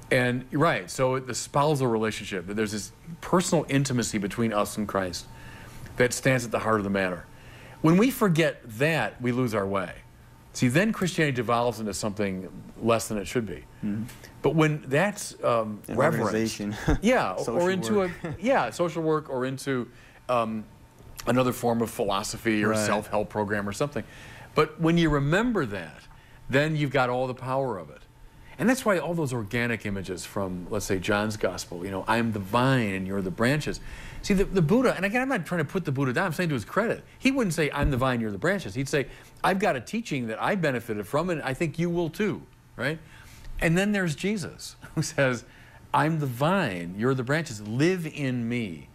And right, so the spousal relationship, there's this personal intimacy between us and Christ that stands at the heart of the matter. When we forget that, we lose our way. See, then Christianity devolves into something less than it should be. Mm-hmm. But when that's reverence, yeah, or into social work, or into another form of philosophy or self-help program or something. But when you remember that, then you've got all the power of it. And that's why all those organic images from, let's say, John's Gospel, you know, I am the vine and you're the branches. See, the Buddha, and again, I'm not trying to put the Buddha down, I'm saying to his credit, he wouldn't say, I'm the vine, you're the branches. He'd say, I've got a teaching that I benefited from, and I think you will too, right? And then there's Jesus, who says, I'm the vine, you're the branches, live in me.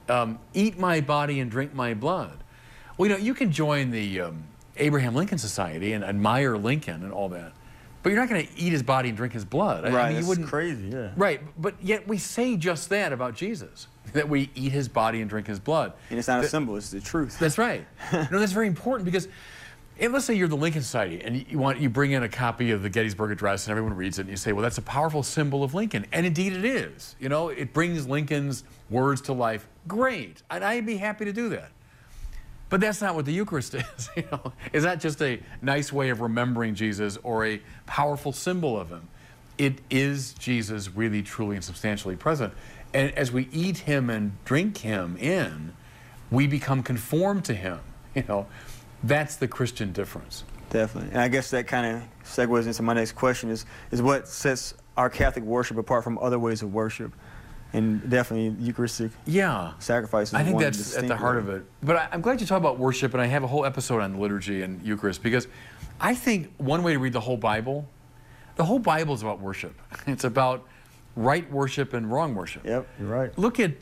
Eat my body and drink my blood. Well, you know, you can join the Abraham Lincoln Society and admire Lincoln and all that, but you're not going to eat his body and drink his blood. Right, I mean, that's crazy, yeah. Right, but yet we say just that about Jesus, that we eat his body and drink his blood. And it's not a symbol, it's the truth. That's right. No, that's very important, because let's say you're the Lincoln Society and you bring in a copy of the Gettysburg Address and everyone reads it and you say, well, that's a powerful symbol of Lincoln. And indeed it is. You know, it brings Lincoln's words to life. Great, and I'd be happy to do that. But that's not what the Eucharist is. You know, it's not just a nice way of remembering Jesus or a powerful symbol of him. It is Jesus really, truly, and substantially present. And as we eat him and drink him in, we become conformed to him. You know, that's the Christian difference. Definitely. And I guess that kind of segues into my next question is what sets our Catholic worship apart from other ways of worship? And definitely Eucharistic sacrifices. I think that's at the heart of it. But I'm glad you talk about worship, and I have a whole episode on liturgy and Eucharist, because I think one way to read the whole Bible is about worship. It's about right worship and wrong worship. Yep, you're right. Look at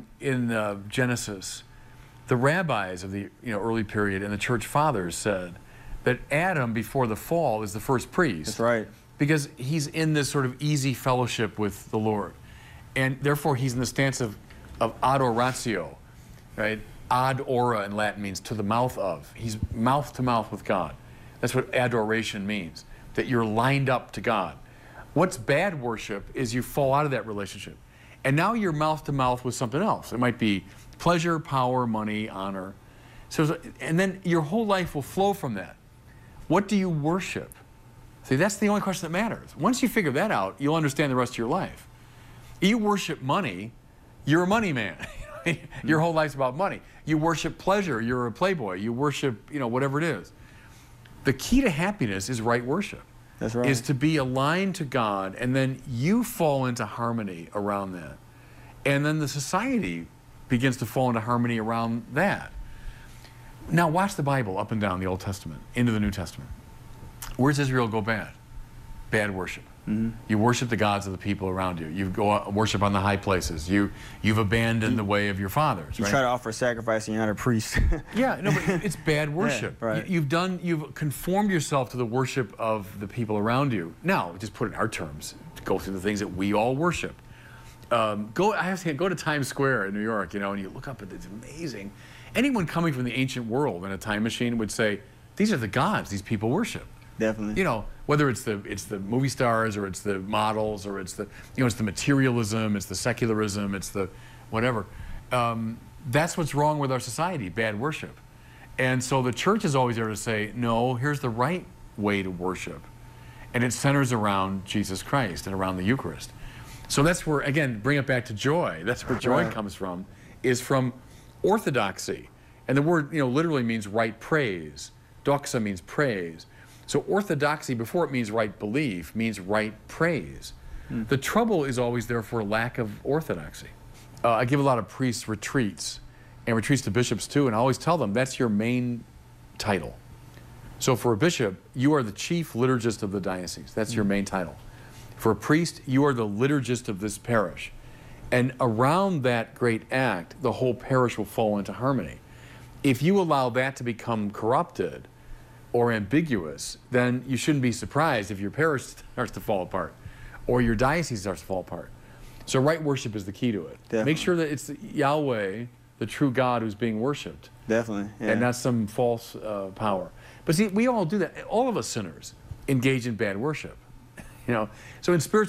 in Genesis, the rabbis of the early period and the church fathers said that Adam, before the fall, is the first priest. That's right. Because he's in this sort of easy fellowship with the Lord. And therefore, he's in the stance of adoratio, right? Ad ora in Latin means to the mouth of. He's mouth to mouth with God. That's what adoration means, that you're lined up to God. What's bad worship is you fall out of that relationship. And now you're mouth to mouth with something else. It might be pleasure, power, money, honor. And then your whole life will flow from that. What do you worship? See, that's the only question that matters. Once you figure that out, you'll understand the rest of your life. You worship money, you're a money man. Your whole life's about money. You worship pleasure, you're a playboy. You worship, whatever it is. The key to happiness is right worship. That's right. Is to be aligned to God, and then you fall into harmony around that. And then the society begins to fall into harmony around that. Now watch the Bible up and down the Old Testament, into the New Testament. Where does Israel go bad? Bad worship. Mm-hmm. You worship the gods of the people around you. You go worship on the high places. You've abandoned the way of your fathers. You try to offer a sacrifice and you're not a priest. Yeah, no, but it's bad worship. Yeah, right. You've conformed yourself to the worship of the people around you. Now, just put it in our terms, go through the things that we all worship. I have to say, go to Times Square in New York, and you look up at it's amazing. Anyone coming from the ancient world in a time machine would say, these are the gods these people worship. Definitely. Whether it's the movie stars, or it's the models, or it's the it's the materialism, it's the secularism, it's the whatever. That's what's wrong with our society, bad worship. And so the church is always there to say, no, here's the right way to worship. And it centers around Jesus Christ and around the Eucharist. So that's where, again, bring it back to joy. That's where joy comes from, is from orthodoxy. And the word, literally means right praise. Doxa means praise. So orthodoxy, before it means right belief, means right praise. The trouble is always therefore lack of orthodoxy. I give a lot of priests retreats, and retreats to bishops too, and I always tell them that's your main title. So for a bishop, you are the chief liturgist of the diocese. That's your main title. For a priest, you are the liturgist of this parish. And around that great act, the whole parish will fall into harmony. If you allow that to become corrupted or ambiguous, then you shouldn't be surprised if your parish starts to fall apart or your diocese starts to fall apart. So right worship is the key to it. Definitely. Make sure that it's Yahweh, the true God, who's being worshipped. Definitely, yeah. And not some false power. But see, we all do that. All of us sinners engage in bad worship. So in spiritual